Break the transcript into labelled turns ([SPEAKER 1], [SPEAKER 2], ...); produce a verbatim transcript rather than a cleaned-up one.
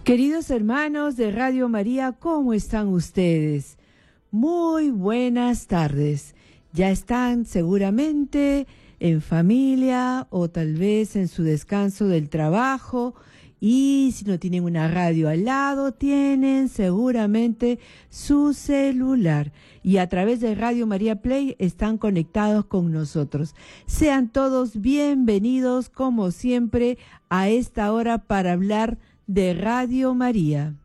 [SPEAKER 1] Queridos hermanos de Radio María, ¿cómo están ustedes? Muy buenas tardes. Ya están seguramente en familia o tal vez en su descanso del trabajo, y si no tienen una radio al lado, tienen seguramente su celular, y a través de Radio María Play están conectados con nosotros. Sean todos bienvenidos como siempre a esta hora para hablar de Radio María.